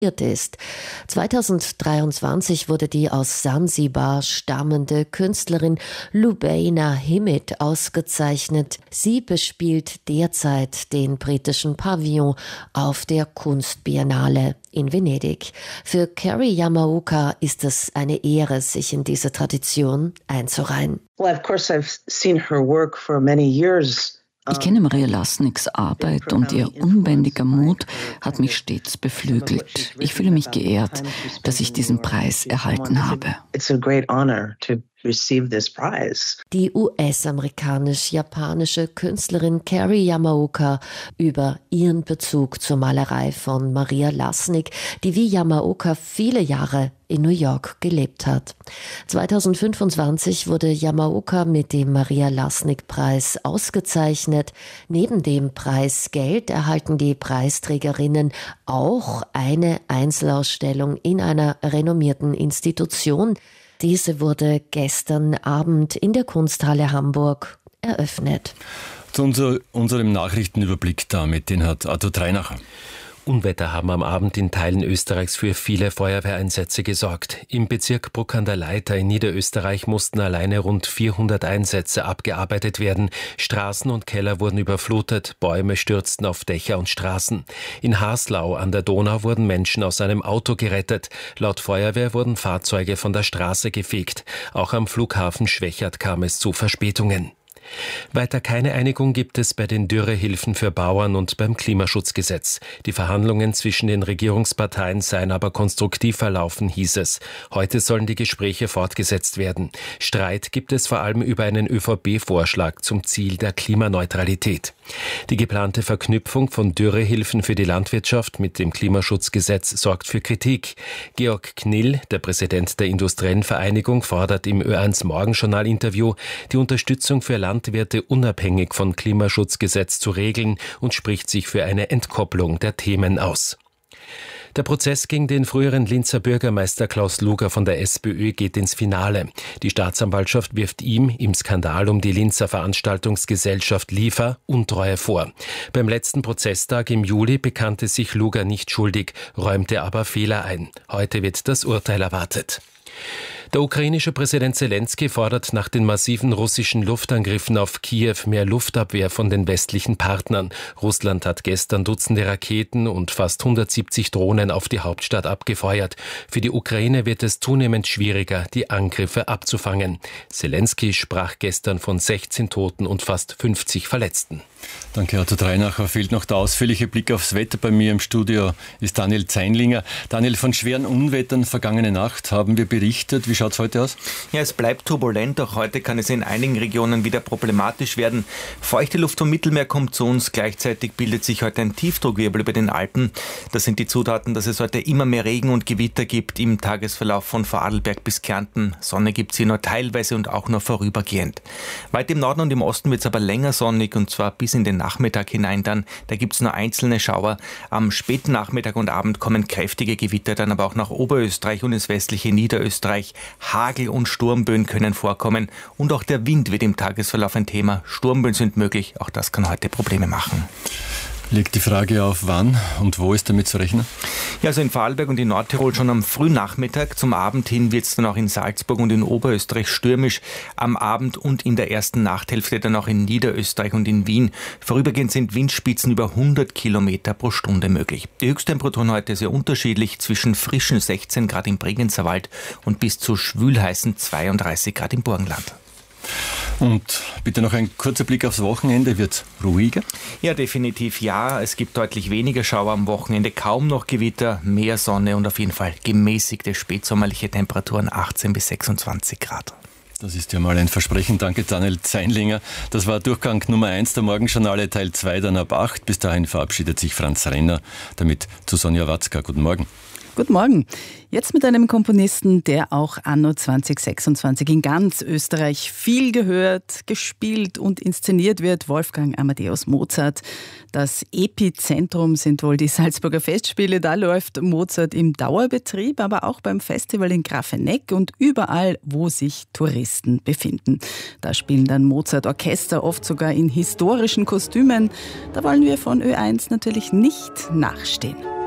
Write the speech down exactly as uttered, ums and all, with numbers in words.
ist. zweitausenddreiundzwanzig wurde die aus Sansibar stammende Künstlerin Lubaina Himid ausgezeichnet. Sie bespielt derzeit den britischen Pavillon auf der Kunstbiennale in Venedig. Für Carrie Yamaoka ist es eine Ehre, sich in diese Tradition einzureihen. Well, of course I've seen her work for many years. Ich kenne Maria Lasniks Arbeit und ihr unbändiger Mut hat mich stets beflügelt. Ich fühle mich geehrt, dass ich diesen Preis erhalten habe. Die U S-amerikanisch-japanische Künstlerin Carrie Yamaoka über ihren Bezug zur Malerei von Maria Lasnik, die wie Yamaoka viele Jahre in New York gelebt hat. zweitausendfünfundzwanzig wurde Yamaoka mit dem Maria Lasnik-Preis ausgezeichnet. Neben dem Preis Geld erhalten die Preisträgerinnen auch eine Einzelausstellung in einer renommierten Institution. Diese wurde gestern Abend in der Kunsthalle Hamburg eröffnet. Zu unser, unserem Nachrichtenüberblick damit, den hat Arthur Treinacher. Unwetter haben am Abend in Teilen Österreichs für viele Feuerwehreinsätze gesorgt. Im Bezirk Bruck an der Leitha in Niederösterreich mussten alleine rund vierhundert Einsätze abgearbeitet werden. Straßen und Keller wurden überflutet, Bäume stürzten auf Dächer und Straßen. In Haslau an der Donau wurden Menschen aus einem Auto gerettet. Laut Feuerwehr wurden Fahrzeuge von der Straße gefegt. Auch am Flughafen Schwechat kam es zu Verspätungen. Weiter keine Einigung gibt es bei den Dürrehilfen für Bauern und beim Klimaschutzgesetz. Die Verhandlungen zwischen den Regierungsparteien seien aber konstruktiv verlaufen, hieß es. Heute sollen die Gespräche fortgesetzt werden. Streit gibt es vor allem über einen Ö V B-Vorschlag zum Ziel der Klimaneutralität. Die geplante Verknüpfung von Dürrehilfen für die Landwirtschaft mit dem Klimaschutzgesetz sorgt für Kritik. Georg Knill, der Präsident der Industriellen Vereinigung, fordert im Ö eins Morgenjournal-Interview, die Unterstützung für Landwirte unabhängig von Klimaschutzgesetz zu regeln und spricht sich für eine Entkopplung der Themen aus. Der Prozess gegen den früheren Linzer Bürgermeister Klaus Luger von der SPÖ geht ins Finale. Die Staatsanwaltschaft wirft ihm im Skandal um die Linzer Veranstaltungsgesellschaft Liefer Untreue vor. Beim letzten Prozesstag im Juli bekannte sich Luger nicht schuldig, räumte aber Fehler ein. Heute wird das Urteil erwartet. Der ukrainische Präsident Selenskyj fordert nach den massiven russischen Luftangriffen auf Kiew mehr Luftabwehr von den westlichen Partnern. Russland hat gestern Dutzende Raketen und fast hundertsiebzig Drohnen auf die Hauptstadt abgefeuert. Für die Ukraine wird es zunehmend schwieriger, die Angriffe abzufangen. Selenskyj sprach gestern von sechzehn Toten und fast fünfzig Verletzten. Danke, Arthur Treinacher. Fehlt noch der ausführliche Blick aufs Wetter. Bei mir im Studio ist Daniel Zeinlinger. Daniel, von schweren Unwettern vergangene Nacht haben wir berichtet. Wie schaut es heute aus? Ja, es bleibt turbulent. Auch heute kann es in einigen Regionen wieder problematisch werden. Feuchte Luft vom Mittelmeer kommt zu uns. Gleichzeitig bildet sich heute ein Tiefdruckwirbel über den Alpen. Das sind die Zutaten, dass es heute immer mehr Regen und Gewitter gibt im Tagesverlauf von Vorarlberg bis Kärnten. Sonne gibt es hier nur teilweise und auch nur vorübergehend. Weit im Norden und im Osten wird es aber länger sonnig und zwar bis in den Nachmittag hinein dann. Da gibt es nur einzelne Schauer. Am späten Nachmittag und Abend kommen kräftige Gewitter dann aber auch nach Oberösterreich und ins westliche Niederösterreich. Hagel und Sturmböen können vorkommen und auch der Wind wird im Tagesverlauf ein Thema. Sturmböen sind möglich, auch das kann heute Probleme machen. Legt die Frage auf, wann und wo ist damit zu rechnen? Ja, also in Vorarlberg und in Nordtirol schon am frühen Nachmittag. Zum Abend hin wird es dann auch in Salzburg und in Oberösterreich stürmisch. Am Abend und in der ersten Nachthälfte dann auch in Niederösterreich und in Wien. Vorübergehend sind Windspitzen über hundert Kilometer pro Stunde möglich. Die Höchsttemperaturen heute sehr unterschiedlich, zwischen frischen sechzehn Grad im Bregenzerwald und bis zu schwülheißen zweiunddreißig Grad im Burgenland. Und bitte noch ein kurzer Blick aufs Wochenende. Wird es ruhiger? Ja, definitiv ja. Es gibt deutlich weniger Schauer am Wochenende, kaum noch Gewitter, mehr Sonne und auf jeden Fall gemäßigte spätsommerliche Temperaturen achtzehn bis sechsundzwanzig Grad. Das ist ja mal ein Versprechen. Danke, Daniel Zeinlinger. Das war Durchgang Nummer eins der Morgenjournale, Teil zwei, dann ab acht. Bis dahin verabschiedet sich Franz Renner. Damit zu Sonja Watzka. Guten Morgen. Guten Morgen. Jetzt mit einem Komponisten, der auch anno zwanzig sechsundzwanzig in ganz Österreich viel gehört, gespielt und inszeniert wird. Wolfgang Amadeus Mozart. Das Epizentrum sind wohl die Salzburger Festspiele. Da läuft Mozart im Dauerbetrieb, aber auch beim Festival in Grafeneck und überall, wo sich Touristen befinden. Da spielen dann Mozart-Orchester, oft sogar in historischen Kostümen. Da wollen wir von Ö eins natürlich nicht nachstehen.